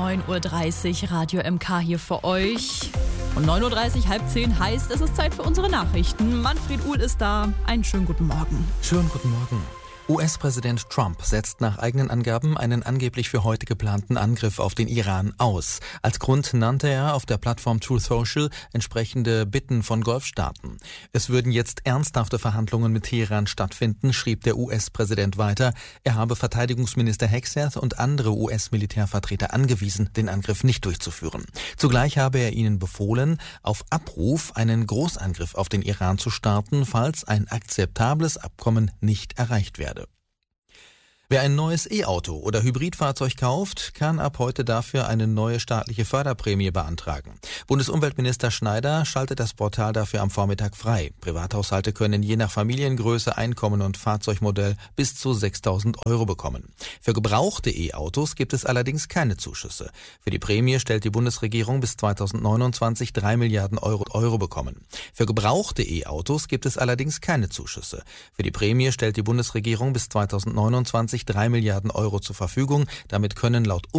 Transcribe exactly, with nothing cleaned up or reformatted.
neun Uhr dreißig, Radio M K hier für euch. Und neun Uhr dreißig, halb zehn heißt, es ist Zeit für unsere Nachrichten. Manfred Uhl ist da. Einen schönen guten Morgen. Schönen guten Morgen. U S-Präsident Trump setzt nach eigenen Angaben einen angeblich für heute geplanten Angriff auf den Iran aus. Als Grund nannte er auf der Plattform Truth Social entsprechende Bitten von Golfstaaten. Es würden jetzt ernsthafte Verhandlungen mit Teheran stattfinden, schrieb der U S-Präsident weiter. Er habe Verteidigungsminister Hegseth und andere U S-Militärvertreter angewiesen, den Angriff nicht durchzuführen. Zugleich habe er ihnen befohlen, auf Abruf einen Großangriff auf den Iran zu starten, falls ein akzeptables Abkommen nicht erreicht werde. Wer ein neues E-Auto oder Hybridfahrzeug kauft, kann ab heute dafür eine neue staatliche Förderprämie beantragen. Bundesumweltminister Schneider schaltet das Portal dafür am Vormittag frei. Privathaushalte können je nach Familiengröße, Einkommen und Fahrzeugmodell bis zu sechstausend Euro bekommen. Für gebrauchte E-Autos gibt es allerdings keine Zuschüsse. Für die Prämie stellt die Bundesregierung bis zweitausendneunundzwanzig drei Milliarden Euro, Euro bekommen. Für gebrauchte E-Autos gibt es allerdings keine Zuschüsse. Für die Prämie stellt die Bundesregierung bis zweitausendneunundzwanzig drei Milliarden Euro zur Verfügung. Damit können laut